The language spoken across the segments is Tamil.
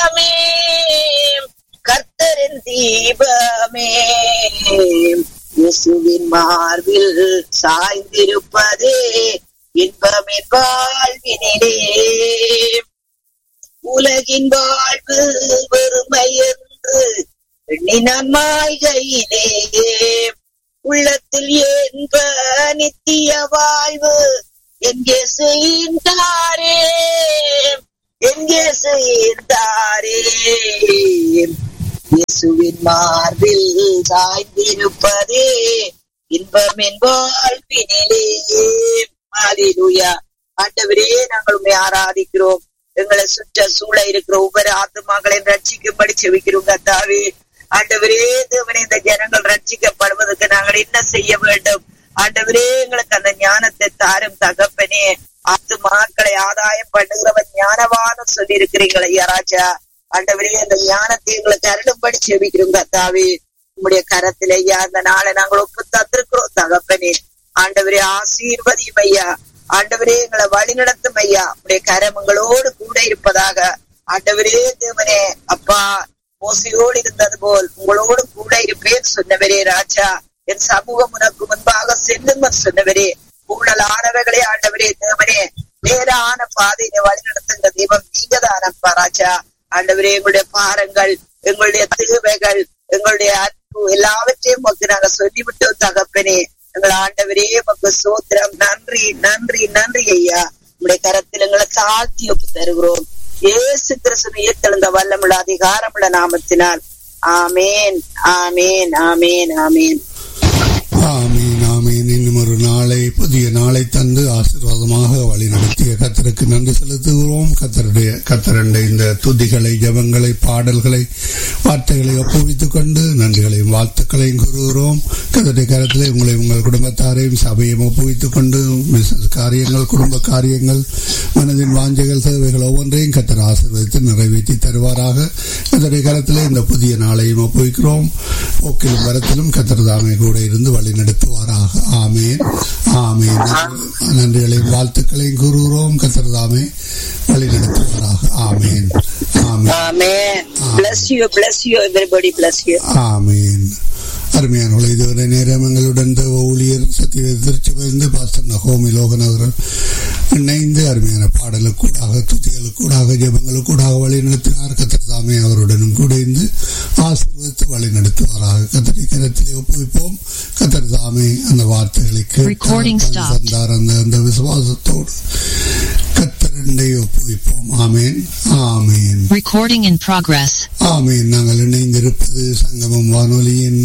கர்த்தரின் தீபமே, இயேசுவின் மார்பில் சாய்ந்திருப்பதே இன்பமின் வாழ்வினிலே. உலகின் வாழ்வு வெறுமை என்று எண்ணினான் மாய்கையிலே, உள்ளத்தில் என்ப நித்திய வாழ்வு எங்கே செய்தாரே, எங்கே செய்தாரே. இயேசுவின் மார்பில் சாய்ந்திருப்பதே இன்பமின் வாழ்வினிலே. ஹல்லேலூயா. ஆண்டவரே, நாங்கள் உம்மை ஆராதிக்கிறோம். எங்களை சுற்ற சூழ இருக்கிற ஒவ்வொரு ஆத்துமாக்களையும் ரட்சிக்கும்படி செபிக்கிறோம் கர்த்தாவே. ஆண்டவரே தேவனே, இந்த ஜனங்கள் ரட்சிக்கப்படுவதற்கு நாங்கள் என்ன செய்ய வேண்டும்? ஆண்டவரே, எங்களுக்கு அந்த ஞானத்தை தாரும் தகப்பனே. ஆத்துமாக்களை ஆதாயம் பண்ணுகிறவன் ஞானவான்னு சொல்லி இருக்கிறீங்களே ஐயா ராஜா. ஆண்டவரே, அந்த ஞானத்தை எங்களுக்கு அருளும்படி செபிக்கிறோம் கர்த்தாவே. உங்களுடைய கரத்திலே ஐயா அந்த நாளை நாங்கள் ஒப்பு தந்திருக்கிறோம் தகப்பனே. ஆண்டவரே, ஆசீர்வதியும் ஐயா. ஆண்டவரே, எங்களை வழி நடத்தும் ஐயா. உடைய கரம் எங்களோடு கூட இருப்பதாக. ஆண்டவரே தேவனே, அப்பா மோசையோடு இருந்தது போல் உங்களோடு கூட இருப்பேன் சொன்னவரே ராஜா. என் சமூகம் உனக்கு முன்பாக செல்லும் சொன்னவரே. ஊழலானவர்களே ஆண்டவரே தேவனே, நேரான பாதையை வழி நடத்துங்க தெய்வம் நீங்க தான் அப்பா ராஜா. ஆண்டவரே, எங்களுடைய பாரங்கள், எங்களுடைய தேவைகள், எங்களுடைய அன்பு எல்லாவற்றையும் நாங்க சொல்லிவிட்டோம் தகப்பனே. எங்கள் ஆண்டவரே உமக்கு ஸ்தோத்திரம். நன்றி நன்றி நன்றி ஐயா. உங்களுடைய கரத்தில் எங்களை தாழ்த்தி ஒப்பு தருகிறோம். இயேசு கிறிஸ்துவின் உயிர்த்தெழுந்த வல்லமுள்ள அதிகாரமுள்ள நாமத்தினால். ஆமேன் ஆமேன் ஆமேன் ஆமேன் ஆமீன் ஆமீன். இன்னும் ஒரு நாளை, புதிய நாளை தந்து ஆசீர்வாதமாக வழி நடத்திய கர்த்தருக்கு நன்றி செலுத்துகிறோம். கர்த்தருடைய இந்த துதிகளை, ஜெபங்களை, பாடல்களை, வார்த்தைகளை ஒப்புவித்துக் கொண்டு நன்றிகளையும் வாழ்த்துக்களையும் கூறுகிறோம். கர்த்தருடைய கரத்திலே உங்களை, உங்கள் குடும்பத்தாரையும் சபையும் ஒப்புவித்துக் கொண்டு காரியங்கள், குடும்ப காரியங்கள், மனதின் வாஞ்சைகள், சேவைகள் ஒவ்வொன்றையும் கர்த்தர் ஆசீர்வதித்து நிறைவேற்றி தருவாராக. கர்த்தருடைய கரத்திலே இந்த புதிய நாளையும் ஒப்புவிக்கிறோம். போக்கிலும் வரத்திலும் கர்த்தர் தாமே கூட இருந்து வழி நடத்துவாராக. ஆமேன் ஆமேன். நன்றிகளையும் வாழ்த்துக்களையும் கூறுகிறோம். கர்த்தர் தாமே வழி நடத்துவாராக. ஆமேன் ஆமேன். ஆமேன். அருமையான இதுவரை நேரம் எங்களுடன் ஊழியர் சத்தியவேத திருச்சபையிலிருந்து பாஸ்டர் நகோமி லோகன் அவர்கள் இணைந்து அருமையான பாடலுக்கூடாக, துதிகளுக்கூடாக, ஜெபங்களுக்கூடாக வழி நடத்தினார். கர்த்தர் தாமே அவருடனும் கூட இருந்து ஆசீர்வதித்து வழி நடத்துவாராக. கர்த்தரை கரத்திலே ஒப்புவிப்போம். கர்த்தர் தாமே அந்த வார்த்தைகளை கேட்டார். அந்த விசுவாசத்தோடு கர்த்தரை ஒப்புவிப்போம். ஆமேன் ஆமேன். ஆமேன். நாங்கள் இணைந்திருப்பது சங்கமம் வானொலியின்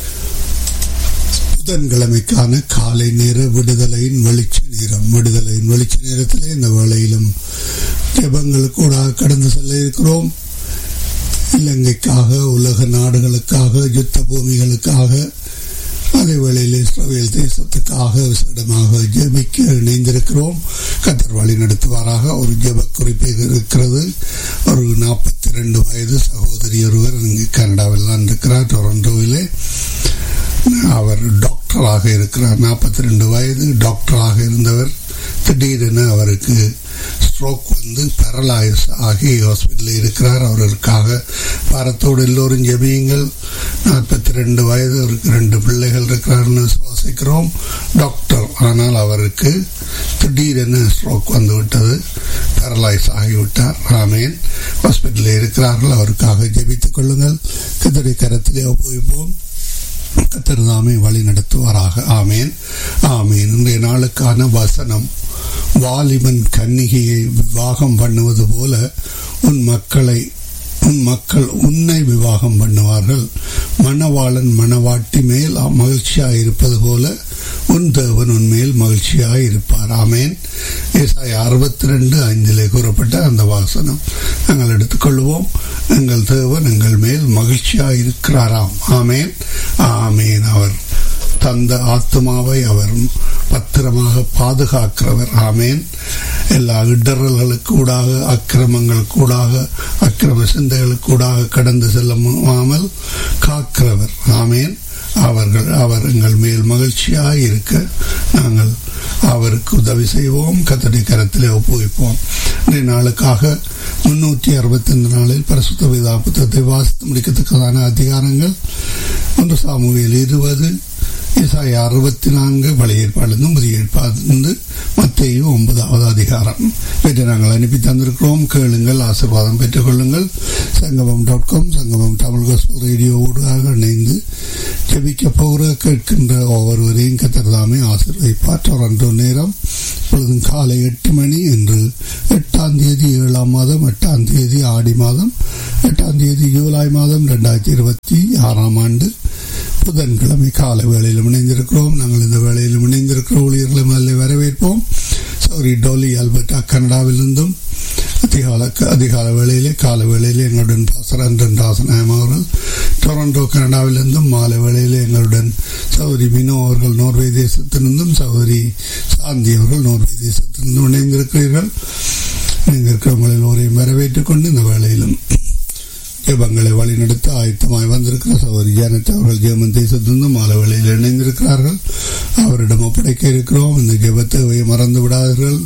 புதன்கிழமைக்கான காலை நேர விடுதலையின் வெளிச்ச நேரம். விடுதலையின் வெளிச்ச நேரத்திலே இந்த வேளையிலும் ஜெபங்கள் கூட கடந்து செல்ல இருக்கிறோம். இலங்கைக்காக, உலக நாடுகளுக்காக, யுத்த பூமிகளுக்காக, அதே வேளையில் இஸ்ரவேல் தேசத்துக்காக விசேடமாக ஜெபிக்க இணைந்திருக்கிறோம். கர்த்தர் வழி நடத்துவாராக. ஒரு ஜெப குறிப்பு இருக்கிறது. ஒரு 42 வயது சகோதரி ஒருவர் இங்கு கனடாவில் தான் இருக்கிறார், டொரண்டோவிலே. அவர் டாக்டராக இருக்கிறார். 42 வயது டாக்டராக இருந்தவர் திடீரென அவருக்கு ஸ்ட்ரோக் வந்து பேரலைஸ் ஆகி ஹாஸ்பிட்டலில் இருக்கிறார். அவருக்காக பாரத்தோடு எல்லோரும் ஜெபியுங்கள். 42 வயது, அவருக்கு 2 பிள்ளைகள் இருக்கிறார்னு சுவாசிக்கிறோம். டாக்டர், ஆனால் அவருக்கு திடீரென ஸ்ட்ரோக் வந்து விட்டது, பேரலைஸ் ஆகிவிட்டார். ஆமேன். ஹாஸ்பிட்டலில் இருக்கிறார்கள். அவருக்காக ஜெபித்துக் கொள்ளுங்கள். கர்த்தருடைய கரத்திலே ஒப்புவிப்போம். கர்த்தர் தாமே வழி நடத்துவாராக. ஆமேன் ஆமேன். இன்றைய நாளுக்கான வசனம்: வாலிபன் கன்னிகையை விவாகம் பண்ணுவது போல உன் மக்கள் உன்னை விவாகம் பண்ணுவார்கள். மணவாளன் மணவாட்டி மேல் மகிழ்ச்சியாய் இருப்பது போல உன் தேவன் உன்மேல் மகிழ்ச்சியாய் இருப்பார். ஆமேன். ஏசாயா 62:5 கூறப்பட்ட அந்த வாசனம் நாங்கள் எடுத்துக்கொள்வோம். எங்கள் தேவன் எங்கள் மேல் மகிழ்ச்சியாய் இருக்கிறாராம். ஆமேன் ஆமேன். அவர் தந்த ஆத்மாவை அவர் பத்திரமாக பாதுகாக்கிறவர். ஆமேன். எல்லா இடறல்களுக்கூடாக, அக்கிரமங்களுக்கூடாக, அக்கிரம சிந்தைகளுக்கூடாக கடந்து செல்லாமல் காக்கிறவர். ஆமேன். அவர் எங்கள் மேல் மகிழ்ச்சியாய் இருக்க நாங்கள் அவருக்கு உதவி செய்வோம். கர்த்தருடைய கரத்திலே ஒப்புவிப்போம். இன்றைய நாளுக்காக 365 நாளில் பரிசுத்த வேதா புத்தகத்தை வாசித்து முடிக்கத்தக்கதான அதிகாரங்கள் 1 சாமுவேல் 20, ஏசாயா 64, பழைய ஏற்பாடிலிருந்து புதிய ஏற்பாடிலிருந்து மத்தேயு 9வது அதிகாரம் இவற்றை நாங்கள் அனுப்பி தந்திருக்கிறோம். கேளுங்கள், ஆசீர்வாதம் பெற்றுக் கொள்ளுங்கள். சங்கமம்.com சங்கமம் தமிழ் காஸ்பல் ரேடியோவோடு இணைந்து ஜெபிக்க போகிற கேட்கின்ற ஒவ்வொருவரையும் கர்த்தர் தாமே ஆசீர்வதிப்பார். டொரண்டோ நேரம் இப்பொழுதும் காலை 8 மணி. இன்று 8ஆம் தேதி 7ஆம் மாதம் 8ஆம் தேதி ஆடி மாதம் 8ஆம் தேதி ஜூலை மாதம் 2026ஆம் ஆண்டு புதன்கிழமை காலை வேளையில் இணைந்திருக்கிறோம். நாங்கள் இந்த வேளையில் இணைந்திருக்கிற ஊழியர்களை முதலில் வரவேற்போம். சௌரி டோலி ஆல்பர்டா கனடாவிலிருந்தும் அதிகால வேளையிலே கால வேளையிலே எங்களுடன் பாசரன் ராசநாயம் அவர்கள் டொரண்டோ கனடாவிலிருந்தும், மாலை வேளையிலே எங்களுடன் சௌரி மினோ அவர்கள் நோர்வே தேசத்திலிருந்தும், சௌரி சாந்தி அவர்கள் நோர்வே தேசத்திலிருந்தும் இணைந்திருக்கிறீர்கள். இணைந்திருக்கிறவங்களில் ஒரையும் வரவேற்றுக் கொண்டு இந்த வேளையிலும் ஜெபங்களை வழிநடத்த ஆயத்தமாய் வந்திருக்கிற சகோதரி ஜானட் அவர்கள் ஜெர்மன் தேசத்திலிருந்து மாலை வேளையில் இணைந்திருக்கிறார்கள். அவரிடம் ஒப்படைக்க இருக்கிறோம். இந்த ஜெபத்தை மறந்து விடாதீர்கள்.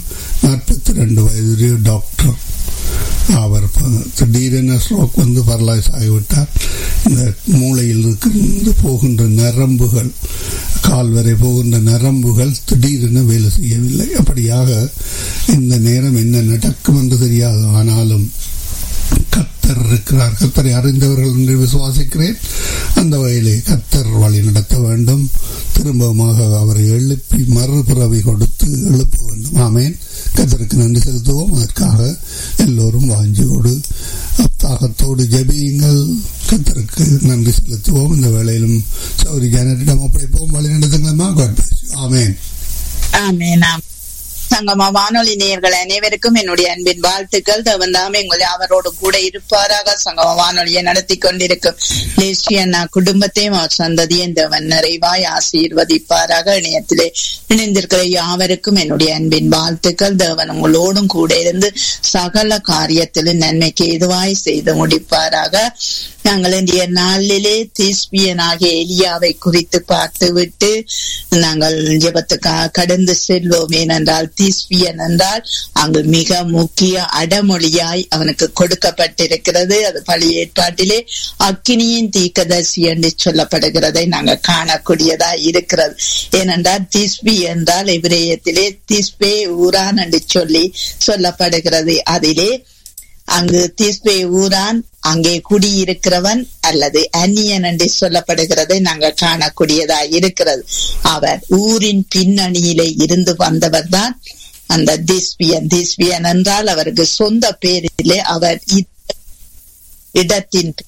42 வயது டாக்டர். அவர் திடீரென ஸ்ட்ரோக் வந்து பரலைஸ் ஆகிவிட்டார். இந்த மூளையில் இருந்து போகின்ற நரம்புகள், கால் வரை போகின்ற நரம்புகள் திடீரென வேலை செய்யவில்லை. அப்படியாக இந்த நேரம் என்ன நடக்கும் என்று தெரியாது. ஆனாலும் கர்த்தர் இருக்கிறார். கர்த்தரை அறிந்தவர்கள் என்று விசுவாசிக்கிறேன். அந்த வகையிலே கர்த்தர் வழி நடத்த வேண்டும். திரும்பமாக அவரை எழுப்பி மறுபிறவி கொடுத்து எழுப்ப வேண்டும். ஆமேன். கர்த்தருக்கு நன்றி செலுத்துவோம். அதற்காக எல்லோரும் வாஞ்சியோடு தாகத்தோடு ஜெபியுங்கள். கர்த்தருக்கு நன்றி செலுத்துவோம். இந்த வேளையிலும் சௌரி ஜானட்டிடம் ஒப்படைப்போம். வழி நடத்துங்களா? ஆமேன். ஆமேன். சங்கம வானொலி நேயர்கள் அனைவருக்கும் என்னுடைய அன்பின் வாழ்த்துக்கள். தேவன்தாமே உங்களை அவரோடு கூட இருப்பாராக. சங்கம வானொலியை நடத்தி கொண்டிருக்கும் லேசியண்ணா குடும்பத்தையும் அவர் சந்ததியும் தேவன் நிறைவாய் ஆசீர்வதிப்பாராக. இணையத்திலே இணைந்திருக்கிற யாவருக்கும் என்னுடைய அன்பின் வாழ்த்துக்கள். தேவன் உங்களோடும் கூட இருந்து சகல காரியத்திலும் நன்மைக்கு எதுவாய் செய்து முடிப்பாராக. நாங்கள் இன்றைய நாளிலே திஸ்பியனாகிய எலியாவை குறித்து பார்த்துவிட்டு நாங்கள் ஜெபத்துக்காக கடந்து செல்வோம். ஏனென்றால் திஸ்பியன் என்றால் அங்கு மிக முக்கிய அடமொழியாய் அவனுக்கு கொடுக்கப்பட்டிருக்கிறது. அது பழைய ஏற்பாட்டிலே அக்கினியின் தீர்க்கதரிசி என்று சொல்லப்படுகிறதை நாங்கள் காணக்கூடியதா இருக்கிறது. ஏனென்றால் திஸ்பி என்றால் எபிரேயத்திலே திஸ்பே ஊரான் என்று சொல்லப்படுகிறது. அதிலே அங்கு திஸ்பே ஊரான் அங்கே குடியிருக்கிறவன் அல்லது அந்நியன் என்று சொல்லப்படுகிறதை நாங்கள் காணக்கூடியதா இருக்கிறது. அவர் ஊரின் பின்னணியிலே இருந்து வந்தவர் தான் அந்த திஸ்பியன். திஸ்பியன் என்றால் அவருக்கு சொந்த பேரிலே அவர் இடத்தின்,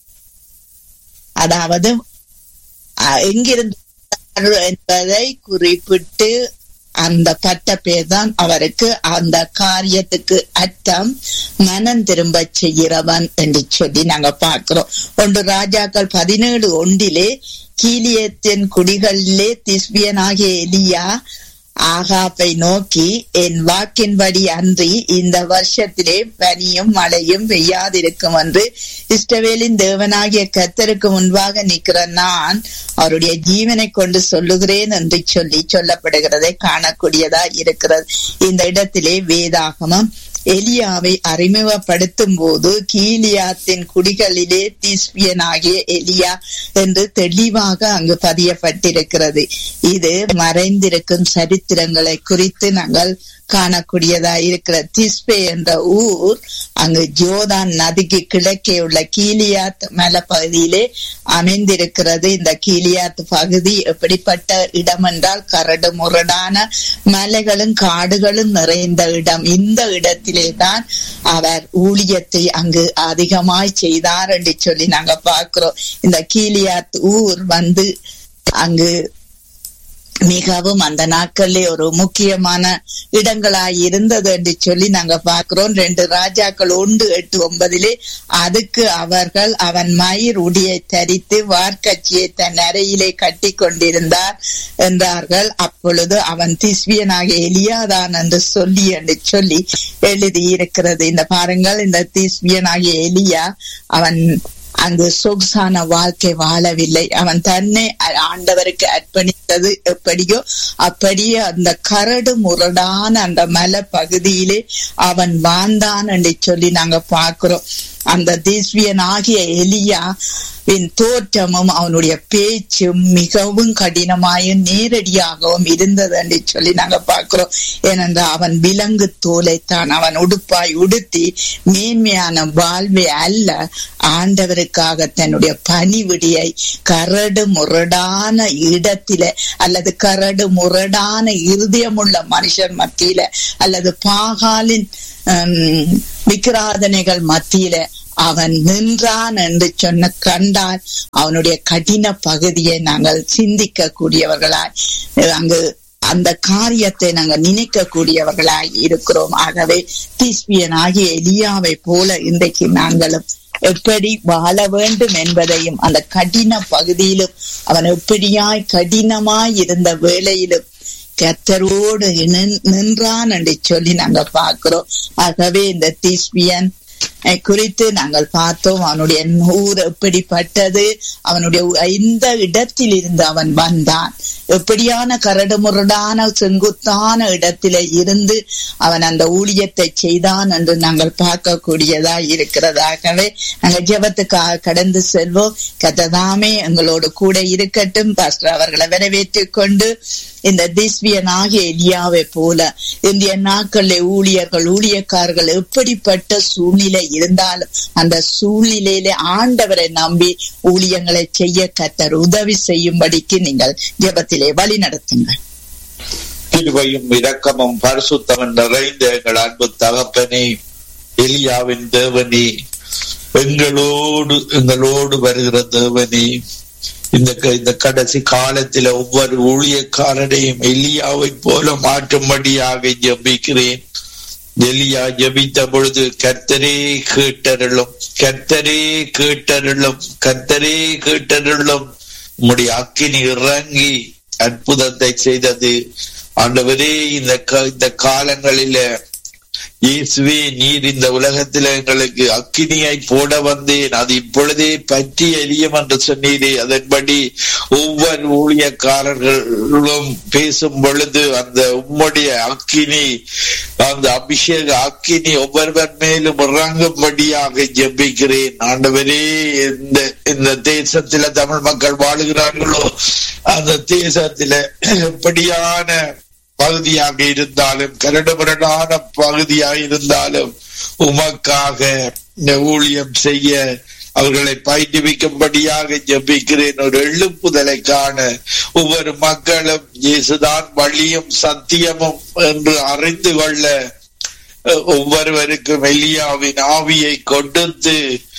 அதாவது எங்கிருந்து என்பதை குறிப்பிட்டு அந்த பட்ட பேர் தான் அவருக்கு. அந்த காரியத்துக்கு அர்த்தம் மனம் திரும்ப செய்கிறவன் என்று சொல்லி நாங்க பார்க்கிறோம். 1 ராஜாக்கள் 17:1 கீலியத்தின் குடிகளிலே திஸ்பியனாகிய எலியா ஆகாப்பை நோக்கி, என் வாக்கின்படி அன்றி இந்த வருஷத்திலே பனியும் மழையும் பெய்யாதிருக்கும் என்று இஸ்ரவேலின் தேவனாகிய கர்த்தருக்கு முன்பாக நிற்கிற நான் அவருடைய ஜீவனை கொண்டு சொல்லுகிறேன் என்று சொல்லப்படுகிறதை காணக்கூடியதா இருக்கிறது. இந்த இடத்திலே வேதாகமம் எலியாவை அறிமுகப்படுத்தும் போது கீலியாத்தின் குடிகளிலே திஸ்பியனாகிய எலியா என்று தெளிவாக அங்கு பதியப்பட்டிருக்கிறது. இது மறைந்திருக்கும் சரித்திரங்களை குறித்து நாங்கள் காணக்கூடியதா இருக்கிற. திஸ்பே என்ற ஊர் அங்கு ஜோர்தான் நதிக்கு கிழக்கே உள்ள கீலியாத் மலைப்பகுதியிலே அமைந்திருக்கிறது. இந்த கீலியாத் பகுதி எப்படிப்பட்ட இடம் என்றால் கரடு முரடான மலைகளும் காடுகளும் நிறைந்த இடம். இந்த இடத்திலே தான் அவர் ஊழியத்தை அங்கு அதிகமாய் செய்தார் என்று சொல்லி நாங்க பார்க்கிறோம். இந்த கீலியாத் ஊர் வந்து அங்கு மிகவும் அந்த நாட்களிலே ஒரு முக்கியமான இடங்களாய் இருந்தது என்று சொல்லி நாங்க பார்க்கிறோம். 2 ராஜாக்கள் 1:8-9 அதுக்கு அவர்கள் அவன் மயிர் உடியை தரித்து வார்க்கச்சியை தன் அறையிலே கட்டி கொண்டிருந்தார் என்றார்கள். அப்பொழுது அவன் திஸ்பியனாகிய எலியாதான் என்று சொல்லி எழுதி இருக்கிறது. இந்த பாருங்கள், இந்த திஸ்பியனாகிய எலியா அவன் அங்கு சொகுசான வாழ்க்கை வாழவில்லை. அவன் தன்னை ஆண்டவருக்கு அர்ப்பணித்தது எப்படியோ அப்படியே அந்த கரடு முரடான அந்த மலை பகுதியிலே அவன் வாழ்ந்தான் என்று சொல்லி நாங்க பார்க்கிறோம். அந்த திஸ்வியன் ஆகிய எலியாவின் தோற்றமும் அவனுடைய பேச்சும் மிகவும் கடினமாயும் நேரடியாகவும் இருந்தது என்று சொல்லி நாங்க பார்க்கிறோம். ஏனென்றால் அவன் விலங்கு தோலைத்தான் அவன் உடுப்பாய் உடுத்தி மேன்மையான வாழ்வை அல்ல, ஆண்டவருக்காக தன்னுடைய பணிவிடியை கரடு முரடான இடத்தில அல்லது கரடு முரடான இருதயமுள்ள மனுஷன் மத்தியில அல்லது பாகாலின் விக்கிராதனைகள் மத்தியில அவன் நின்றான் என்று சொன்ன கண்டால் அவனுடைய கடின பகுதியை நாங்கள் சிந்திக்க கூடியவர்களாய் அங்கு அந்த காரியத்தை நாங்கள் நினைக்க கூடியவர்களாய் இருக்கிறோம். ஆகவே திஸ்பியன் ஆகிய எலியாவை போல இன்றைக்கு நாங்களும் எப்படி வாழ வேண்டும் என்பதையும் அந்த கடின பகுதியிலும் அவன் எப்படியாய் கடினமாய் இருந்த வேளையிலும் கர்த்தரோடு நின்றான் என்று சொல்லி நாங்க பார்க்கிறோம். ஆகவே இந்த திஸ்பியன் குறித்து நாங்கள் பார்த்தோம். அவனுடைய ஊர் எப்படிப்பட்டது, அவனுடைய எந்த இடத்தில் இருந்து அவன் வந்தான், எப்படியான கரடு முரடான செங்குத்தான இடத்தில இருந்து அவன் அந்த ஊழியத்தை செய்தான் என்று நாங்கள் பார்க்கக்கூடியதா இருக்கிறதாகவே நாங்கள் ஜெபத்துக்காக கடந்து செல்வோம். கர்த்தர் எங்களோடு கூட இருக்கட்டும். பாஸ்டர் அவர்களை வரவேற்றுக் கொண்டு இந்த திஸ்வியன் ஆகிய எலியாவை போல இந்திய நாட்களில் ஊழியக்காரர்கள் எப்படிப்பட்ட சூழ்நிலை இருந்தாலும் அந்த சூழ்நிலையிலே ஆண்டவரை நம்பி ஊழியங்களை செய்ய கர்த்தர் உதவி செய்யும்படிக்கு நீங்கள் ஜெபத்திலே வழி நடத்துங்கள். கிருபையும் இரக்கமும் பரிசுத்தமும் நிறைந்த எங்கள் அன்பு தகப்பனே, எலியாவின் தேவனே, எங்களோடு வருகிற தேவனே, இந்த கடைசி காலத்துல ஒவ்வொரு ஊழியக்காரனையும் எலியாவை போல மாற்றும்படியாக ஜெபிக்கிறேன். எலியா ஜெபித்த பொழுது கர்த்தரே கேட்டருளும், கர்த்தரே கேட்டருளும், கர்த்தரே கேட்டருளும். உம்முடைய அக்கினி இறங்கி அற்புதத்தை செய்தது. ஆண்டவரே, இந்த காலங்களில இயேசுவே, நீர் இந்த உலகத்தில் எங்களுக்கு அக்கினியை போட வந்தேன், அது இப்பொழுதே பற்றி எரியும் என்று சொன்னீரே. அதன்படி ஒவ்வொரு ஊழியக்காரர்களும் பேசும் பொழுது அந்த உம்முடைய அக்கினி, அந்த அபிஷேக அக்கினி ஒவ்வொருவர் மேலும் இறங்கும்படியாக ஜெபிக்கிறேன். ஆண்டவரே, இந்த தேசத்தில தமிழ் மக்கள் வாழுகிறார்களோ அந்த தேசத்தில எப்படியான பகுதியாக இருந்தாலும் கரடுமுரடான பகுதியாக இருந்தாலும் உமக்காக இந்த ஊழியம் செய்ய அவர்களை பயிற்றுவிக்கும்படியாக ஜெபிக்கிறேன். ஒரு எழுப்புதலை காண ஒவ்வொரு மக்களும் இயேசுதான் வழியும் சத்தியமும் என்று அறிந்து கொள்ள ஒவ்வொருவருக்கும் எலியாவின் ஆவியை கொடுத்து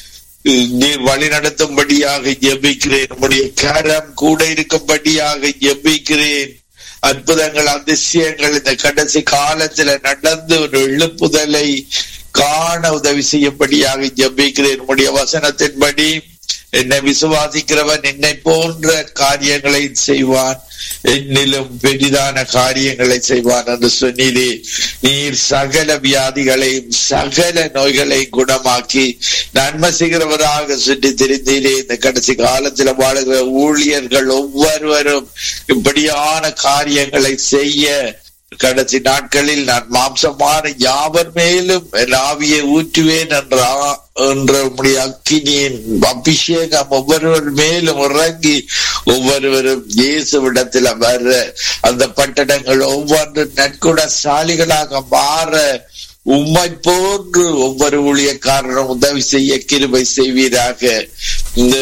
நீர் வழி நடத்தும்படியாக ஜெபிக்கிறேன். உம்முடைய கரம் கூட இருக்கும்படியாக ஜெபிக்கிறேன். அற்புதங்கள் அதிசயங்கள் இந்த கடைசி காலத்துல நடந்து ஒரு எழுப்புதலை காண உதவி செய்யும்படியாக ஜெபிக்கிறேன். உம்முடைய வசனத்தின்படி என்னை விசுவாசிக்கிறவன் என்னை போன்ற காரியங்களை செய்வான், என்னிலும் பெரிதான காரியங்களை செய்வான் என்று சொன்னீரே. நீர் சகல வியாதிகளையும் சகல நோய்களையும் குணமாக்கி நன்மை செய்கிறவராக சுற்றி திரிந்தீரே. இந்த கடைசி காலத்துல வாழுகிற ஊழியர்கள் ஒவ்வொருவரும் இப்படியான காரியங்களை செய்ய கடைசி நாட்களில் நான் மாம்சமான யாவர் மேலும் ஆவியை ஊற்றுவேன் என்ற உடைய அக்கினியின் அபிஷேகம் ஒவ்வொருவர் மேலும் இறங்கி ஒவ்வொருவரும் இயேசுவிடத்துல வர அந்த பட்டணங்கள் ஒவ்வொரு நற்குணசாலிகளாக மாற உம்மை போன்று ஒவ்வொரு ஊழியக்காரரும் உதவி செய்ய கிருபை செய்வீராக. இந்த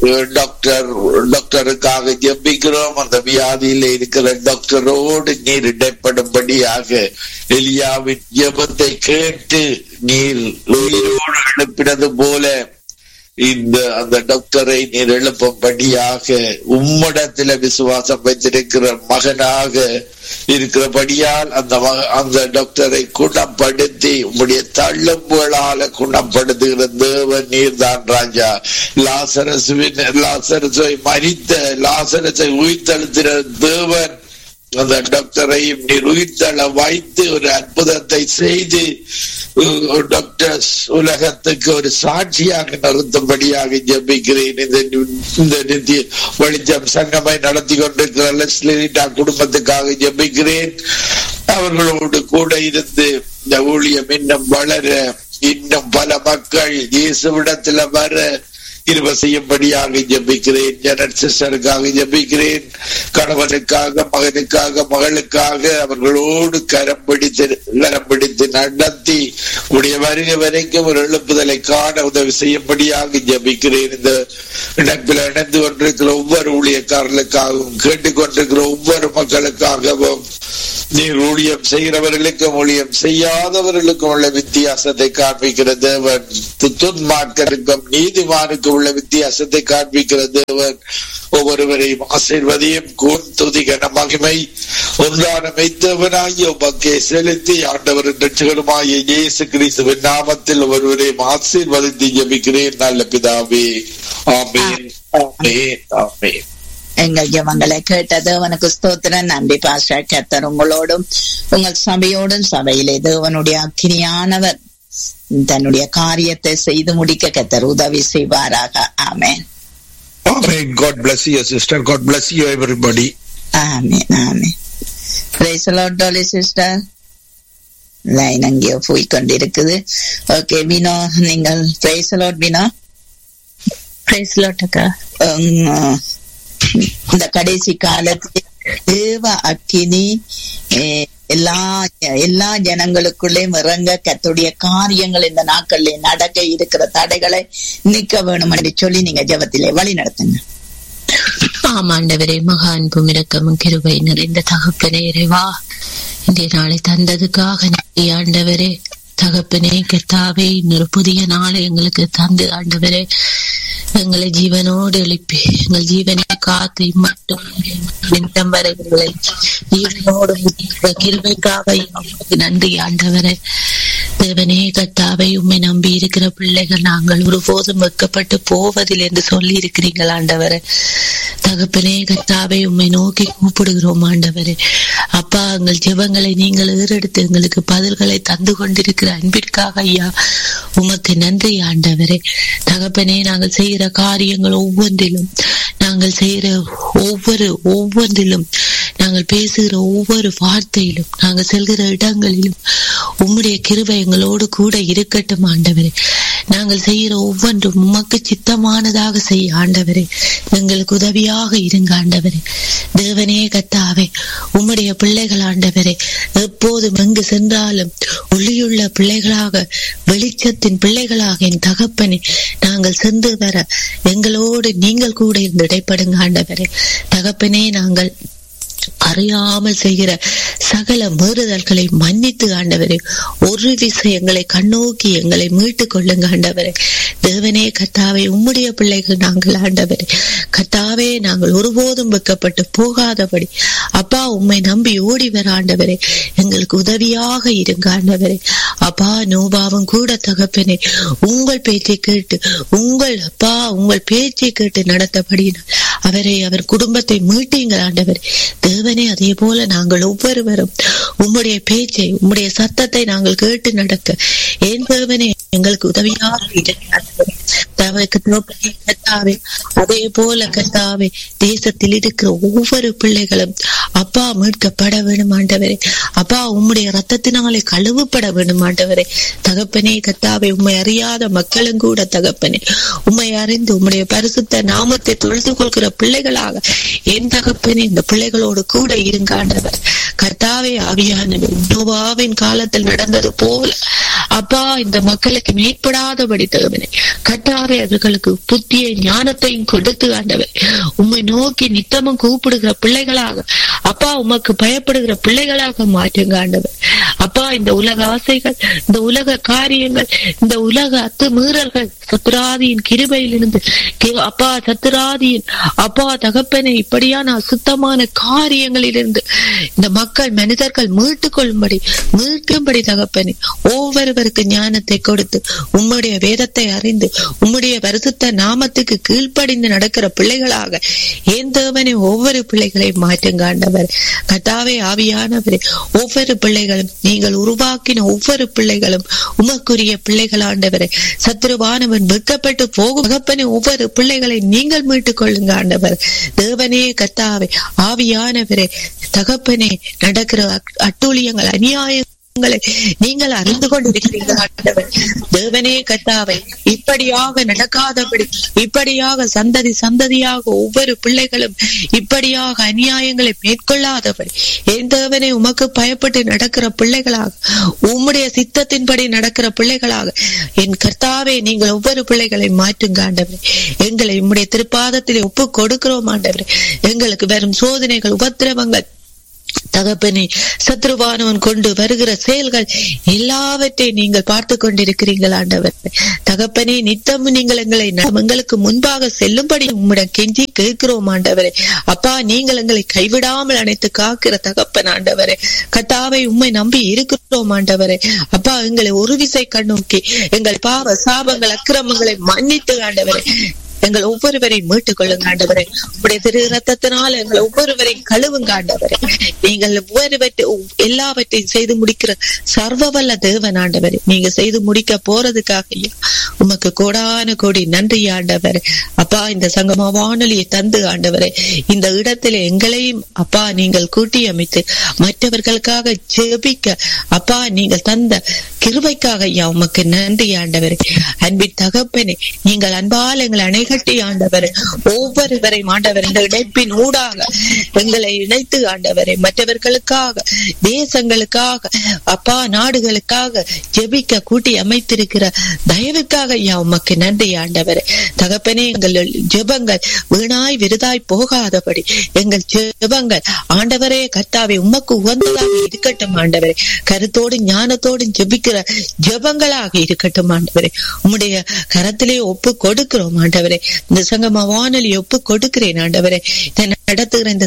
டாக்டருக்காக ஜெபிக்கிறோம். அந்த வியாதியில இருக்கிற டாக்டரோடு நீர் இடைப்படும்படியாக எலியாவின் ஜெபத்தை கேட்டு நீர் உயிரோடு எழுப்பினது போல அந்த டாக்டரை நீர் எழுப்பும்படியாக உம்மிடத்துல விசுவாசம் வைத்திருக்கிற மகனாக இருக்கிறபடியால் அந்த டாக்டரை குணப்படுத்தி உம்முடைய தள்ளும்புகளால குணப்படுத்துகிற தேவன் நீர்தான் ராஜா. லாசரஸை மரித்த லாசரஸை உயிர்த்தெழுத்தின தேவன் அந்த டாக்டரையும் நீர் உயிர்த்தள வைத்து ஒரு அற்புதத்தை செய்து டாக்டர்ஸ் உலகத்துக்கு ஒரு சாட்சியாக நிறுத்தும்படியாக ஜெபிக்கிறேன். இந்த நித்திய வெளிச்சம் சங்கமை நடத்தி கொண்டிருக்கிற லெஸ்லிட்டா குடும்பத்துக்காக ஜெபிக்கிறேன். அவர்களோடு கூட இருந்து இந்த ஊழியம் இன்னும் வளர, இன்னும் பல மக்கள் இயேசுவிடத்துல வர கிருபை செய்யும்படியாக ஜெபிக்கிறேன். ஜெனட் சிஸ்டருக்காக ஜெபிக்கிறேன். கணவனுக்காக, மகனுக்காக, மகளுக்காக அவர்களோடு கரம் பிடித்து நடத்தி உடைய வருகை வரைக்கும் ஒரு எழுப்புதலை காண உதவி செய்யும்படியாக ஜெபிக்கிறேன். இந்த இணைப்பில் இணைந்து கொண்டிருக்கிற ஒவ்வொரு ஊழியக்காரர்களுக்காகவும், கேட்டுக்கொண்டிருக்கிற ஒவ்வொரு மக்களுக்காகவும், நீர் ஊழியம் செய்கிறவர்களுக்கும் ஊழியம் செய்யாதவர்களுக்கும் உள்ள வித்தியாசத்தை காண்பிக்கிற தேவன், துன்மார்க்கருக்கும் நீதிமானுக்கும் உள்ள வித்தியாசத்தை காண்பிக்கிற தேவன், ஒவ்வொருவரையும் ஆசீர்வதியும். துதி கன மகிமை ஒன்றான மெய்த்தவனாகிய உமக்கே செலுத்தி ஆண்டவரின் இரட்சகருமாகிய இயேசு கிறிஸ்துவின் நாமத்தில் ஒவ்வொருவரையும் ஆசீர்வதித்து ஜெபிக்கிறேன் நல்ல பிதாவே. ஆமென், ஆமென், ஆமென். எங்கள் ஜெபங்களை கேட்ட தேவனுக்கு ஸ்தோத்திரம். நன்றி பாஸ்டர். கர்த்தர் உங்களோடும் உங்கள் சபையோடும் சபையிலே தேவனுடைய அக்கினியானவர் தன்னுடைய காரியத்தை செய்து முடிக்க கர்த்தர் உதவி செய்வாராக. ஆமென். Amen. God bless you, sister. God bless you, everybody. Amen. Amen. Praise the Lord, Dolly sister. Line அங்கேயோ போய் கொண்டிருக்குது. ஓகே வினோ, நீங்கள் praise the Lord Vino. Praise the Lord அக்கா. இந்த கடைசி காலத்தில் தேவ அக்கினி எல்லா ஜனங்களுக்குள்ளே இறங்க கர்த்தருடைய காரியங்கள் இந்த நாட்களிலே நடக்க இருக்கிற தடைகளை நீக்க வேணும் என்று சொல்லி நீங்க ஜெபத்திலே வழி நடத்துங்க. ஆமாண்டவரே, மகா அன்பும் இரக்கமும் கிருபை நிறைந்த தகப்பனே இறைவா, இந்த நாளை தந்ததுக்காக நன்றி ஆண்டவரே. தகப்பனே கர்த்தாவே, இன்னொரு புதிய நாளை எங்களுக்கு தந்து ஆண்டவரே எங்களை ஜீவனோடு எழுப்பி எங்கள் ஜீவனை காத்து மட்டும் வரை எங்களை ஜீவனோடு கிருபைக்காக நன்றி ஆண்டவரே. தேவனே கர்த்தாவே, உம்மை நம்பி இருக்கிற பிள்ளைகள் நாங்கள் ஒருபோதும் வெட்கப்பட்டு போவதில் என்று சொல்லி இருக்கிறீர்கள் ஆண்டவரே. தகப்பனே கர்த்தாவே, உம்மை நோக்கி கூப்பிடுகிறோம் ஆண்டவரே. அப்பா, எங்கள் ஜெபங்களை நீங்கள் ஏறெடுத்து எங்களுக்கு பதில்களை தந்து கொண்டிருக்கிற அன்பிற்காக ஐயா உமக்கு நன்றி ஆண்டவரே. தகப்பனே, நாங்கள் செய்கிற காரியங்கள் ஒவ்வொன்றிலும், நாங்கள் செய்கிற ஒவ்வொன்றிலும், நாங்கள் பேசுகிற ஒவ்வொரு வார்த்தையிலும், நாங்கள் செல்கிற இடங்களிலும் உம்முடைய கிருபை எங்களோடு கூட இருக்கட்டும் ஆண்டவரே. நாங்கள் செய்கிற ஒவ்வொன்றும் உமக்கு சித்தமானதாக செய்ய ஆண்டவரே. எங்களுக்கு உதவியாக இருங்க ஆண்டவரே. தேவனே கர்த்தாவே, உம்முடைய பிள்ளைகள் ஆண்டவரே எப்போதும் எங்கு சென்றாலும் ஒளியுள்ள பிள்ளைகளாக, வெளிச்சத்தின் பிள்ளைகளாக என் தகப்பனே நாங்கள் சென்று வர எங்களோடு நீங்கள் கூட இருந்து இடைப்படுங்க ஆண்டவரே. தகப்பனே, நாங்கள் அறியாமல் செய்கிற சகல மீறுதல்களை மன்னித்து ஆண்டவரே ஒரு விஷயங்களை கண்ணோக்கி எங்களை மீட்டுக் கொள்ளுங்க ஆண்டவரே. தேவனே கர்த்தாவே, உம்முடைய பிள்ளைகள் நாங்கள் ஆண்டவரே. கர்த்தாவே, நாங்கள் ஒருபோதும் வெட்கப்பட்டு போகாதபடி அப்பா உம்மை நம்பி ஓடி வர ஆண்டவரே எங்களுக்கு உதவியாக இருங்க ஆண்டவரே. அப்பா, நோபாவும் கூட தகப்பனே உங்கள் பேச்சை கேட்டு உங்கள் பேச்சை கேட்டு நடத்தபடினால் அவரை அவர் குடும்பத்தை மீட்டீங்கள் ஆண்டவரே. தேவனே, அதே போல நாங்கள் ஒவ்வொருவரும் உம்முடைய பேச்சை, உம்முடைய சத்தத்தை நாங்கள் கேட்டு நடக்க ஏன் தேவனே எங்களுக்கு உதவியாக கர்த்தாவே. அதே போல கர்த்தாவே, தேசத்தில் இருக்கிற ஒவ்வொரு பிள்ளைகளும் அப்பா மீட்கப்பட வேண்டும் ஆண்டவரே. அப்பா, உம்முடைய ரத்தத்தினாலே கழுவப்பட வேண்டும் ஆண்டவரே. தகப்பனே கர்த்தாவே, உம்மை அறியாத மக்களும் கூட தகப்பனே உம்மை அறிந்து உம்முடைய பரிசுத்த நாமத்தை தொழுது கொள்கிற பிள்ளைகளாக என் தகப்பனே இந்த பிள்ளைகளோடு கூட இருங்க ஆண்டவர். கர்த்தாவே, ஆவியானவர் நோவாவின் காலத்தில் நடந்தது போல அப்பா இந்த மக்களுக்கு மேற்படாதபடி தகவனே கர்த்தாவே அவர்களுக்கு புத்தியை ஞானத்தையும் கொடுத்து ஆண்டவர் உம்மை நோக்கி நித்தமும் கூப்பிடுகிற பிள்ளைகளாக அப்பா உமக்கு பயப்படுகிற பிள்ளைகளாக மாற்றுங்க ஆண்டவர். அப்பா, இந்த உலக ஆசைகள், இந்த உலக காரியங்கள், இந்த உலக அத்துமீறல்கள் சத்துராதியின் கிருபையிலிருந்து அப்பா சத்துராதியின் அப்பா தகப்பனை இப்படியான அசுத்தமான காரியங்களிலிருந்து இந்த மக்கள் மனிதர்கள் மீட்டுக் கொள்ளும்படி தகப்பனே ஒவ்வொருவருக்கு ஞானத்தை கொடுத்து வாசித்து உம்முடைய வேதத்தை அறிந்து உம்முடைய பரிசுத்த நாமத்துக்கு கீழ்ப்படிந்து நடக்கிற பிள்ளைகளாக என் தேவனை ஒவ்வொரு பிள்ளைகளையும் மாற்றுங்க ஆண்டவர். கர்த்தாவே ஆவியானவரே, ஒவ்வொரு பிள்ளைகளும் நீங்கள் உருவாக்கின ஒவ்வொரு பிள்ளைகளும் உமக்குரிய பிள்ளைகள் ஆண்டவரே. சத்துருவானவன் வெட்கப்பட்டு போகும் தகப்பனே, ஒவ்வொரு பிள்ளைகளை நீங்கள் மீட்டுக் கொள்ளுங்க ஆண்டவர். தேவனே கர்த்தாவே ஆவியானவரே, தகப்பனே நடக்கிற அட்டூழியங்கள் அநியாயங்களை நீங்கள் அறிந்து கொண்டிருக்கிறீர்கள் ஆண்டவர். தேவனே கர்த்தாவே, இப்படியாக நடக்காதபடி, இப்படியாக சந்ததி சந்ததியாக ஒவ்வொரு பிள்ளைகளும் இப்படியாக அநியாயங்களை மேற்கொள்ளாதபடி என் தேவனே உமக்கு பயப்பட்டு நடக்கிற பிள்ளைகளாக, உம்முடைய சித்தத்தின்படி நடக்கிற பிள்ளைகளாக என் கர்த்தாவே நீங்கள் ஒவ்வொரு பிள்ளைகளை மாற்றுங்க ஆண்டவர். எங்களை உம்முடைய திருப்பாதத்திலே ஒப்பு கொடுக்கிறோம் ஆண்டவர். எங்களுக்கு வரும் சோதனைகள், உபத்திரவங்கள் தகப்பனே, சத்ருவானவன் கொண்டு வருகிற செயல்கள் எல்லாவற்றையும் நீங்கள் பார்த்து கொண்டிருக்கிறீர்கள் ஆண்டவர். தகப்பனே, நித்தமும் நீங்கள் எங்களுக்கு முன்பாக செல்லும்படி உம்மிடம் கெஞ்சி கேட்கிறோம் ஆண்டவரே. அப்பா, நீங்கள் எங்களை கைவிடாமல் அணைத்து காக்கிற தகப்பன் ஆண்டவரே. கர்த்தாவை உம்மை நம்பி இருக்கிறோம் ஆண்டவரே. அப்பா, எங்களை ஒரு விசை கண்ணோக்கி எங்கள் பாவ சாபங்கள் அக்கிரமங்களை மன்னித்து ஆண்டவரே எங்கள் ஒவ்வொருவரையும் மீட்டுக் கொள்ளுங்க ஆண்டவரே. உடைய திரு ரத்தத்தினால் எங்களை ஒவ்வொருவரையும் கழுவுங்க ஆண்டவரே. நீங்கள் எல்லாவற்றையும் செய்து முடிக்கிற சர்வவல்ல தேவன் ஆண்டவரே. நீங்க செய்து முடிக்க போறதுக்காக உமக்கு கோடான கோடி நன்றி ஆண்டவரே. அப்பா, இந்த சங்கம வானொலியை தந்து ஆண்டவரே, இந்த இடத்திலே எங்களையும் அப்பா நீங்கள் கூட்டி அமைத்து மற்றவர்களுக்காக ஜெபிக்க அப்பா நீங்கள் தந்த கிருபைக்காக உமக்கு நன்றி ஆண்டவரே. அன்பின் தகப்பனே, நீங்கள் அன்பால் எங்களை அணைகட்டி ஆண்டவரே, ஒவ்வொருவரையும் ஆண்டவர் இந்த இணைப்பின் ஊடாக எங்களை இணைத்து ஆண்டவரே மற்றவர்களுக்காக, தேசங்களுக்காக, அப்பா நாடுகளுக்காக ஜெபிக்க கூட்டி அமைத்திருக்கிற தயவுக்காக உமக்கு நன்றி ஆண்டவரே. தகப்பனே, எங்கள் ஜெபங்கள் வீணாய் விருதாய் போகாதபடி எங்கள் ஜெபங்கள் ஆண்டவரே கர்த்தாவே உமக்கு உகந்ததாக இருக்கட்டும் ஆண்டவரே. கருத்தோடு ஞானத்தோடு ஜெபிக்கிற ஜெபங்களாக இருக்கட்டும் ஆண்டவரே. உம்முடைய கரத்திலே ஒப்பு கொடுக்கிறோம் ஆண்டவரே. இந்த சங்கம வானொலி ஒப்பு கொடுக்கிறேன் ஆண்டவரே. இதை நடத்துகிற இந்த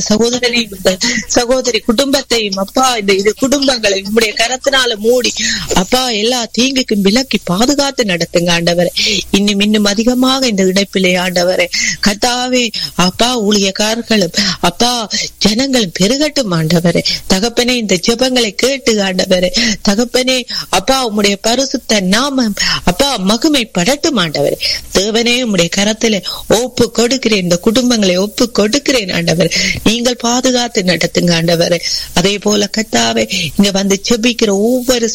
சகோதரி குடும்பத்தையும் அப்பா, இந்த குடும்பங்களை உம்முடைய கரத்தினால மூடி அப்பா எல்லா தீங்குக்கும் விலக்கி பாதுகாத்து நடத்துங்க ஆண்டவரே. இன்னும் அதிகமாக இந்த இணைப்பிலே ஆண்டவரே கர்த்தாவே அப்பா, ஊழியக்காரர்களும் அப்பா ஜனங்களும் பெருகட்டும் ஆண்டவரே. தகப்பனே, இந்த ஜெபங்களை கேட்டு ஆண்டவரே தகப்பனே அப்பா உம்முடைய பரிசுத்த நாமம் அப்பா மகிமை படட்டும் ஆண்டவரே. தேவனே, உம்முடைய கரத்திலே ஒப்பு கொடுக்கிறேன், இந்த குடும்பங்களை ஒப்பு கொடுக்கிறேன் ஆண்டவர். நீங்கள் பாதுகாத்து நடத்துங்க ஆண்டவரே. அதே போல கர்த்தாவே, இங்க வந்து ஜெபிக்கிற ஒவ்வொரு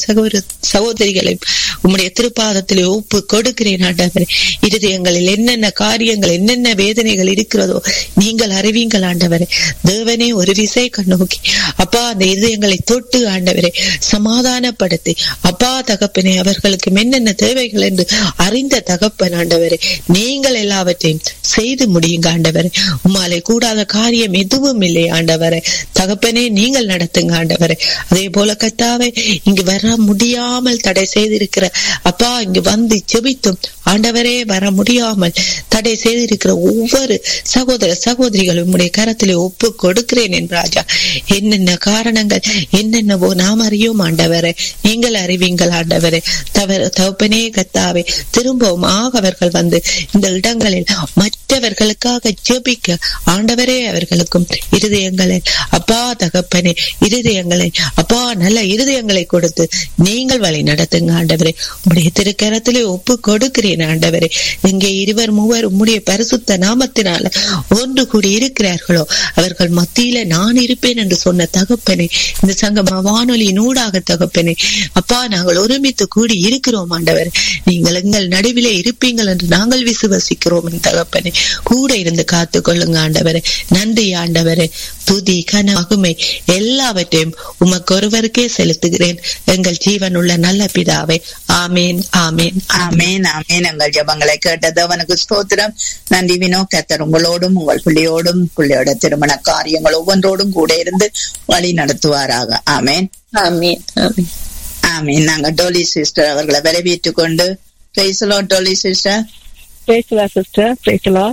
சகோதரிகளையும் உம்முடைய திருப்பாதத்திலே ஒப்பு கொடுக்கிறேன் ஆண்டவரே. இருதயங்களில் என்னென்ன காரியங்கள், என்னென்ன வேதனைகள் இருக்கிறதோ நீங்கள் அறிவீங்கள் ஆண்டவரே. தேவனே, ஒரு விசை கண்ணோக்கி அப்பா அந்த இருதயங்களை தொட்டு ஆண்டவரே சமாதானப்படுத்தி அப்பா தகப்பனே அவர்களுக்கு என்னென்ன தேவைகள் என்று அறிந்த தகப்பன் ஆண்டவரே, நீங்கள் எல்லாவற்றையும் செய்து முடியுங்க ஆண்டவரே. உம்மாலே கூடாத காரியம் எதுவும் இல்லை ஆண்டவரே. தகப்பனே, நீங்கள் நடத்துங்க ஆண்டவரே. அதே போல கர்த்தாவே, இங்கு வர முடியாமல் தடை செய்திருக்கிற அப்பா, இங்கு வந்து ஜெபித்தும் ஆண்டவரே வர முடியாமல் தடை செய்திருக்கிற ஒவ்வொரு சகோதரிகளும் உம்முடைய கரத்திலே ஒப்பு கொடுக்கிறேன் என் ராஜா. என்னென்ன காரணங்கள் என்னென்னவோ நாம் அறியோம் ஆண்டவரே, நீங்கள் அறிவீங்கள் ஆண்டவரே. தகப்பனே கர்த்தாவே, திரும்பவும் அவர்கள் வந்து இந்த இடங்களில் மற்றவர்களுக்காக ஜெபிக்க ஆண்டவரே அவர்களுக்கும் இருதயங்களை அப்பா தகப்பனே இருதயங்களை அப்பா நல்ல இருதயங்களை கொடுத்து நீங்கள் வழி நடத்துங்க ஆண்டவரே. உம்முடைய திருக்கரத்திலே ஒப்பு கொடுக்கிறேன் ஆண்டவரே. இங்கே 2-3 உம்முடைய பரிசுத்த நாமத்தினால ஒன்று கூடி இருக்கிறார்களோ அவர்கள் மத்தியில நான் இருப்பேன் என்று சொன்ன தகப்பனே, இந்த சங்கம வானொலியின் ஊடாக தகப்பனே அப்பா நாங்கள் ஒருமித்து கூடி இருக்கிறோம் ஆண்டவர். நீங்கள் எங்கள் நடுவிலே இருப்பீங்கள் என்று நாங்கள் விசுவசிக்கிறோம் தகப்பனே. கூட இருந்து காத்து கொள்ளுங்க ஆண்டவரே. நன்றி ஆண்டவரே. துதி கன மகிமை எல்லாவற்றையும் உமக்கு ஒருவருக்கே செலுத்துகிறேன் எங்கள் ஜீவனுள்ள நல்ல பிதாவே. ஆமேன் ஆமேன் ஆமேன் ஆமேன். எங்கள் ஜெபங்களை கேட்டது அவனுக்கு ஸ்தோத்திரம். நன்றி வினோ. கர்த்தர் உங்களோடும் உங்கள் பிள்ளையோடும் பிள்ளையோட திருமண காரியங்கள் ஒவ்வொன்றோடும் கூட இருந்து வழி நடத்துவாராக. ஆமேன் ஆமேன் ஆமேன் ஆமேன். நாங்க டோலி சிஸ்டர் அவர்களை வரவேற்றுக் கொண்டு டோலி சிஸ்டர்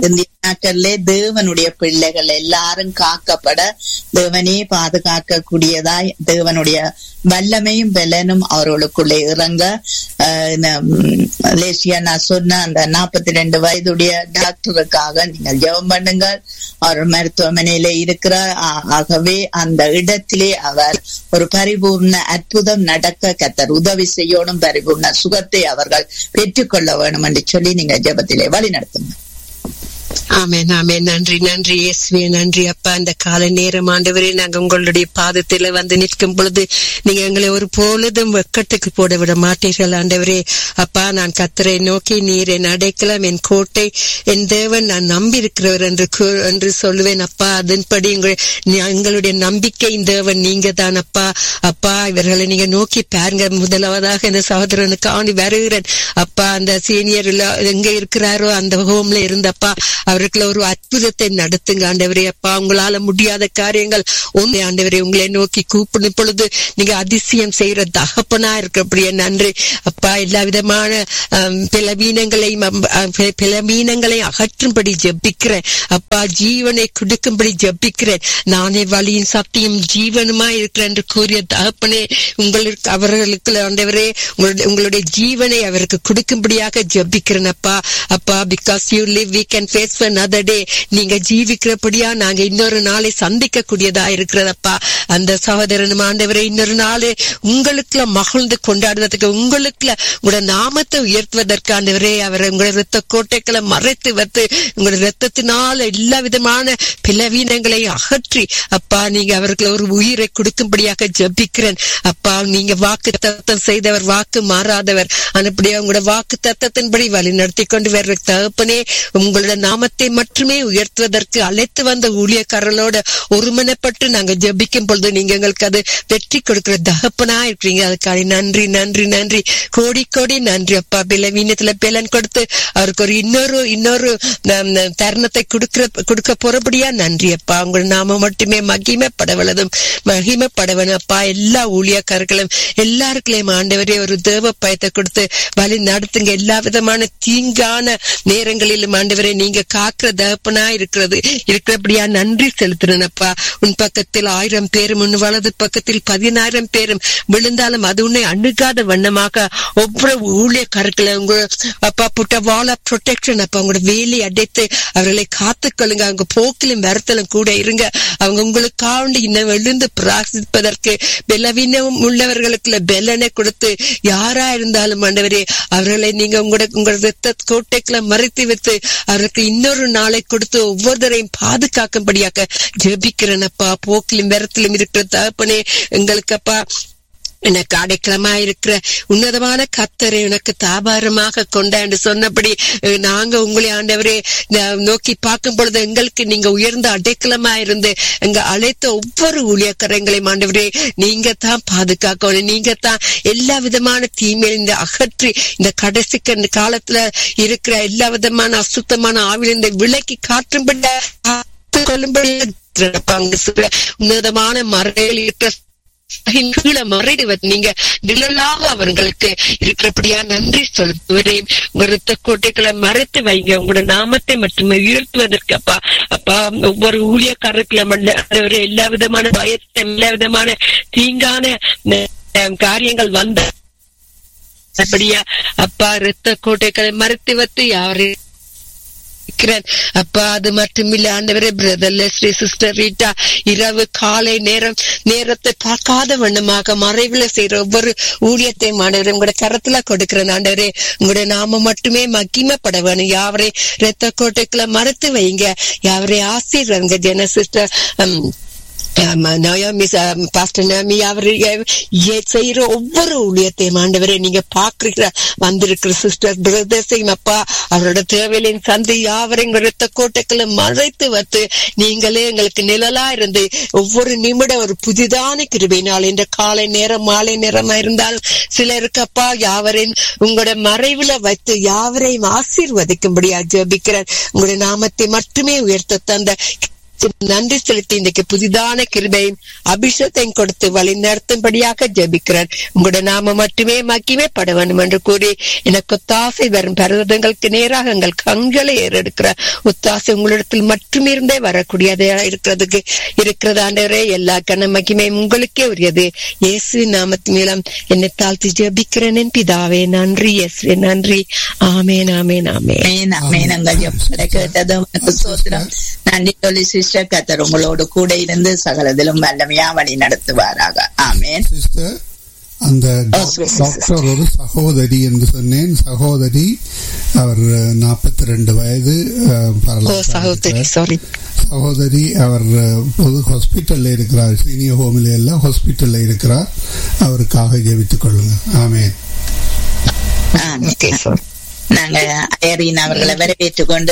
நாட்களிலே தேவனுடைய பிள்ளைகள் எல்லாரும் காக்கப்பட தேவனே பாதுகாக்க கூடியதாய் தேவனுடைய வல்லமையும் பலனும் அவர்களுக்குள்ளே இறங்க லேசியா நான் சொன்ன அந்த 42 வயதுடைய டாக்டருக்காக நீங்கள் ஜெபம் பண்ணுங்கள். அவர் மருத்துவமனையில இருக்கிறார். ஆகவே அந்த இடத்திலே அவர் ஒரு பரிபூர்ண அற்புதம் நடக்க கர்த்தர் உதவி செய்யணும். பரிபூர்ண சுகத்தை அவர்கள் பெற்றுக்கொள்ள வேணும் என்று சொல்லி நீங்க ஜெபத்திலே வழி நடத்துங்க. ஆமென் ஆமென். நன்றி நன்றி இயேசுவே, நன்றி அப்பா. இந்த காலை நேரம் ஆண்டவரே நாங்க உங்களுடைய பாதத்தில வந்து நிற்கும் பொழுது நீங்க எங்களை ஒரு பொழுதும் வெக்கத்துக்கு போட விட மாட்டீர்கள் ஆண்டவரே. அப்பா, நான் கர்த்தரை நோக்கி நீர் என் அடைக்கலம், என் கோட்டை, என் தேவன், நான் நம்பி இருக்கிறவர் என்று சொல்லுவேன் அப்பா. அதன்படி எங்களுடைய நம்பிக்கை தேவன் நீங்க தான் அப்பா. அப்பா, இவர்களை நீங்க நோக்கி பாருங்க. முதலாவதாக இந்த சகோதரனுக்கு ஆணி வருகிறேன் அப்பா. அந்த சீனியர் எங்க இருக்கிறாரோ அந்த ஹோம்ல இருந்தப்பா அவருக்குள்ள ஒரு அற்புதத்தை நடத்துங்க ஆண்டவரே. அப்பா, உங்களால முடியாத காரியங்கள் ஒன்று ஆண்டவரே. உங்களை நோக்கி கூப்பிடும் பொழுது நீங்க அதிசயம் செய்யற தகப்பனா இருக்கிறபடியே நன்றி அப்பா. எல்லா விதமான பிளவீனங்களை அகற்றும்படி ஜெபிக்கிறேன் அப்பா. ஜீவனை கொடுக்கும்படி ஜெபிக்கிறேன். நானே வழியின் சத்தியம் ஜீவனுமா இருக்கிறேன் என்று கூறிய தகப்பனே, அவர்களுக்கு ஆண்டவரே உங்களுடைய ஜீவனை அவருக்கு கொடுக்கும்படியாக ஜெபிக்கிறேன் அப்பா. அப்பா, because you live we can face for another day. நீங்க ஜீவிக்கிறபடியா நாங்க இன்னொரு நாளை சந்திக்க கூடியதா இருக்கிறதப்பா. அந்த சகோதரன் ஆண்டவரே இன்னொரு நாளை உங்களுக்குள்ள மகிழ்ந்து கொண்டாடுவதற்கு, உங்களுக்குள்ள உங்களோட நாமத்தை உயர்த்துவதற்கு ஆண்டவரே அவரை உங்களோட ரத்த கோட்டைகளை மறைத்து வைத்து உங்களோட ரத்தத்தினால எல்லா விதமான பிளவீனங்களை அகற்றி அப்பா நீங்க அவருக்கு ஒரு உயிரை கொடுக்கும்படியாக ஜெபிக்கிறேன் அப்பா. நீங்க வாக்கு தத்தம் செய்தவர், வாக்கு மாறாதவர். அப்படியே உங்களோட வாக்கு தத்தத்தின்படி வழி நடத்தி கொண்டு வர்ற தகப்பனே, உங்களோட நாமத்தை மட்டுமே உயர்த்துவதற்கு அழைத்து வந்த ஊழியக்காரர்களோட ஒருமனப்பட்டு நாங்க ஜெபிக்கும் பொழுது நீங்க எங்களுக்கு அது வெற்றி கொடுக்கிற தகப்பனா இருக்கிறீங்க. அதுக்காக நன்றி நன்றி நன்றி, கோடி கோடி நன்றி அப்பா. பலவீனத்துல பலன் கொடுத்து அவருக்கு ஒரு இன்னொரு தருணத்தை கொடுக்க போறபடியா நன்றி அப்பா. உங்களோட நாம மட்டுமே மகிமைப்படவனும் அப்பா. எல்லா ஊழியக்காரர்களும் எல்லாருக்குள்ளேயும் ஆண்டவரே ஒரு தேவ பயத்தை கொடுத்து வழி நடத்துங்க. எல்லா விதமான தீங்கான நேரங்களிலும் ஆண்டவரே நீங்க காக்கிற தகப்பனா இருக்கிறபடியா நன்றி செலுத்துறேனப்பா. உன் பக்கத்தில் 1000 பேரும் உன் வலது பக்கத்தில் 10,000 பேரும் விழுந்தாலும் அது உன்னை அணுகாத வண்ணமாக ஒவ்வொரு ஊழியக்காரர்களை உங்க அப்பா புட்ட வால் ஆஃப் ப்ரொடெக்ஷன் அப்பா உங்களோட வேலி அடைத்து அவர்களை காத்துக்கொள்ளுங்க. அவங்க போக்கிலும் வரத்தலும் கூட இருங்க. அவங்க உங்களுக்காக இன்னும் எழுந்து பிரார்த்திப்பதற்கு பலவீனம் உள்ளவர்களுக்குள்ள பலனை கொடுத்து யாரா இருந்தாலும் ஆண்டவரே அவர்களை நீங்க உங்களோட ரத்த கோட்டைக்குள்ள மறைத்து வைத்து அவருக்கு இன்னொரு நாளை கொடுத்து ஒவ்வொருத்தரையும் பாதுகாக்கும்படியாக ஜெபிக்கிறேனப்பா. போக்கிலும் விரத்திலும் இருக்கிற தகப்பனே எங்களுக்கு அப்பா எனக்கு அடைக்கலமா இருக்கிற உன்னதமான கர்த்தரை உனக்கு தாபாரமாக கொண்டாண்டு சொன்னபடி நாங்க உங்களை ஆண்டவரே நோக்கி பார்க்கும் பொழுது எங்களுக்கு நீங்க உயர்ந்த அடைக்கலமா இருந்து எங்க அழைத்த ஒவ்வொரு ஊழியக்காரங்களையும் ஆண்டவரே நீங்க தான் பாதுகாக்கணும். நீங்க தான் எல்லா விதமான தீமையிலிருந்து அகற்றி இந்த கடைசி காலத்துல இருக்கிற எல்லா விதமான அசுத்தமான ஆவிலிருந்து விலக்கி காற்றும்படி உன்னதமான மறையில் இருக்கிற கீழே மறைடுவது நீங்க நிழலாக அவர்களுக்கு இருக்கிறபடியா நன்றி சொல்லுவதையும் உங்க ரத்த கோட்டைகளை மறைத்து வைங்க. உங்களோட நாமத்தை மட்டுமே உயர்த்துவதற்கு அப்பா. அப்பா, ஒவ்வொரு ஊழியக்காரர்களும் எல்லா விதமான பயத்தை, எல்லா விதமான தீங்கான காரியங்கள் வந்த அப்பா ரத்த கோட்டைகளை மறைத்து வைத்து யாரு அப்பா. அது மட்டுமில்ல ஆண்டவரே பிரதர் லெஸ்லி, சிஸ்டர் ரீட்டா இரவு காலை நேரத்தை பார்க்காத வண்ணமாக மறைவுல செய்யற ஒவ்வொரு ஊழியத்தையும் ஆண்டவரே உங்களோட கரத்துல கொடுக்கிறேன் ஆண்டவரே. உங்களோட நாம மட்டுமே மகிமைப்பட வேணும். யாவரே ரத்த கோட்டைக்குள்ள மறைத்து வைங்க. யாவரே ஆசீர்வங்க. ஜென சிஸ்டர் செய்யற ஒவ்வொரு ஊழியத்தையும் ஆண்டவரே நீங்க பாக்குறீங்க. வந்திருக்கிற சிஸ்டர் பிரதர்ஸையும் அப்பா அவரோட தேவையிலின் சந்தை யாவரையும் ரத்த கோட்டைகளை மறைத்து வைத்து நீங்களே எங்களுக்கு நிழலா இருந்து ஒவ்வொரு நிமிடம் ஒரு புதிதான கிருபையினால் இந்த காலை நேரம் மாலை நேரமா இருந்தாலும் சிலருக்கு அப்பா யாவரையும் உங்களோட மறைவுல வைத்து யாவரையும் ஆசீர்வதிக்கும்படியா ஜெபிக்கிறேன். உங்களுடைய நாமத்தை மட்டுமே உயர்த்த தந்த நன்றி செலுத்தி இன்றைக்கு புதிதான கிருபையும் அபிஷேகத்தையும் கொடுத்து வழி நடத்தும்படியாக ஜெபிக்கிறேன். உங்களுடைய நாம மட்டுமே மகிமைப்பட வேண்டும் என்று கூறி எனக்கு ஒத்தாசை வரும் பர்வதங்களுக்கு நேராக எங்கள் கண்களை ஏறெடுக்கிற ஒத்தாசை உங்களிடத்தில் மட்டும் இருந்தே வரக்கூடியதா இருக்கிறது ஆண்டவரே. எல்லா கன மகிமை உங்களுக்கே உரியது. இயேசு நாமத்தின் மூலம் என்னை தாழ்த்தி ஜெபிக்கிறேன் என் பிதாவே. நன்றி இயேசுவே, நன்றி. ஆமேன், ஆமேன், ஆமேன். கேட்டதும் நன்றி சொல்லி சிஸ்டர், கர்த்தர் உங்களோடு கூட இருந்து சகலதிலும் வல்லமையா வழி நடத்துவாராக. ஆமேன். சிஸ்டர், அந்த டாக்டர் ஒரு சகோதரி என்று சொன்னேன். சகோதரி, அவர் 42 வயது. சகோதரி அவர் பொது ஹாஸ்பிட்டல்ல இருக்கிறார். சீனியர் ஹோமில் எல்லாம் ஹாஸ்பிட்டல்ல இருக்கிறார். அவருக்காக ஜெபித்துக் கொள்ளுங்க. ஆமேன். நாங்க ஐரீன் அவர்களை வரவேற்றுக் கொண்டு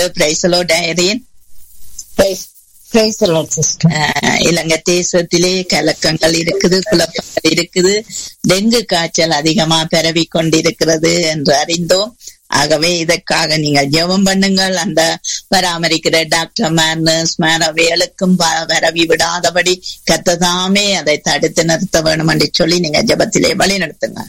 இலங்கை தேசத்திலே கலக்கங்கள் இருக்குது, குழப்பங்கள் இருக்குது, டெங்கு காய்ச்சல் அதிகமா பரவி கொண்டிருக்கிறது என்று அறிந்தோம். ஆகவே இதற்காக நீங்கள் ஜெபம் பண்ணுங்கள். அந்த பராமரிக்கிற டாக்டர் நர்ஸ் அவைகளுக்கும் பரவி விடாதபடி கர்த்தர் அதை தடுத்து நிறுத்த வேணும் என்று சொல்லி நீங்க ஜெபத்திலே வழி நடத்துங்க.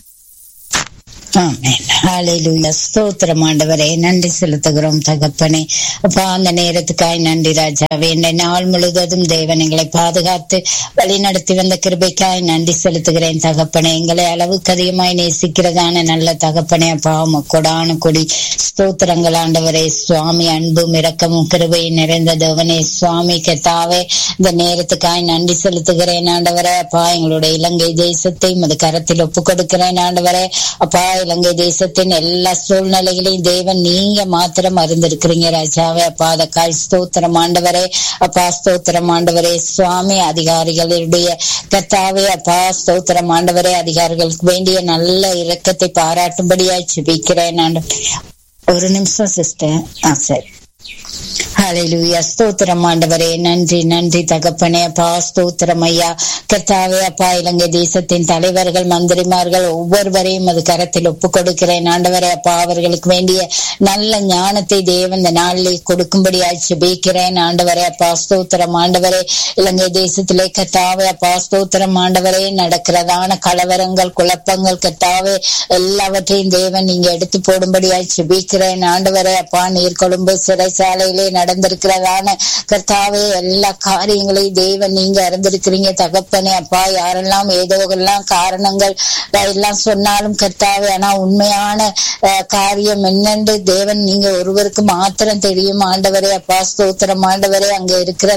ஸ்தோத்திரம் ஆண்டவரே, நன்றி செலுத்துகிறோம் தகப்பனே. அப்பா, அந்த நேரத்துக்காய் நன்றி ராஜாவே. இந்த நாள் முழுவதும் தேவன் எங்களை பாதுகாத்து வழி நடத்தி வந்த கிருபைக்காய் நன்றி செலுத்துகிறேன் தகப்பனே. எங்களை அளவுக்கு அதிகமாய் நேசிக்கிறதான நல்ல தகப்பனே, அப்பா கொடான கொடி ஸ்தோத்திரங்கள் ஆண்டவரே. சுவாமி, அன்பும் இரக்கமும் கிருபையும் நிறைந்த தேவனே சுவாமி கர்த்தாவே, இந்த நேரத்துக்காய் நன்றி செலுத்துகிறேன் ஆண்டவரே. அப்பா, எங்களுடைய இலங்கை தேசத்தை உமது கரத்தில் ஒப்புக் கொடுக்கிறேன் ஆண்டவரே. அப்பா, இலங்கை தேசத்தின் எல்லா சூழ்நிலைகளையும் தேவன் நீங்க மாத்திரம் அறிந்திருக்கிறீங்க ராஜாவே. அப்பா, அதற்காய் ஸ்தோத்திரம் ஆண்டவரே. அப்பா, ஸ்தோத்திரம் ஆண்டவரே சுவாமி. அதிகாரிகளுடைய கர்த்தாவே, அப்பா ஸ்தோத்திரம் ஆண்டவரே. அதிகாரிகளுக்கு வேண்டிய நல்ல இரக்கத்தை பாராட்டும்படியாய் ஜெபிக்கிறேன். ஒரு நிமிஷம் சிஸ்டர். சரி. ஹல்லேலூயா. ஸ்தோத்திரம் ஆண்டவரே. நன்றி, நன்றி தகப்பனே. அப்பா, ஸ்தோத்திரம் ஐயா கர்த்தாவே. அப்பா, இலங்கை தேசத்தின் தலைவர்கள், மந்திரிமார்கள் ஒவ்வொருவரையும் அது கரத்தில் ஒப்புக் கொடுக்கிறேன் ஆண்டவரே. அப்பா, அவர்களுக்கு வேண்டிய நல்ல ஞானத்தை தேவன் இந்த நாளிலே கொடுக்கும்படியாய் ஜெபிக்கிறேன் ஆண்டவரே. அப்பா, ஸ்தோத்திரம் ஆண்டவரே. இலங்கை தேசத்திலே கர்த்தாவே, அப்பா ஸ்தோத்திரம் ஆண்டவரே, நடக்கிறதான கலவரங்கள், குழப்பங்கள் கர்த்தாவே எல்லாவற்றையும் தேவன் நீங்க எடுத்து போடும்படியாய் ஜெபிக்கிறேன் ஆண்டவரே. அப்பா, நீர்கொழும்பு சிறைச்சாலையிலே நடந்திருக்கிறதான கர்த்தாவே எல்லா காரியங்களையும் தேவன் நீங்க அறிந்திருக்கிறீங்க தகப்பனே. அப்பா, யாரெல்லாம் ஏதோ எல்லாம் காரணங்கள் எல்லாம் சொன்னாலும் கர்த்தாவே, ஆனா உண்மையான காரியம் என்னென்று தேவன் நீங்க ஒருவருக்கு மாத்திரம் தெரியும் ஆண்டவரே. அப்பா, ஸ்தோத்திரம் ஆண்டவரே. அங்க இருக்கிற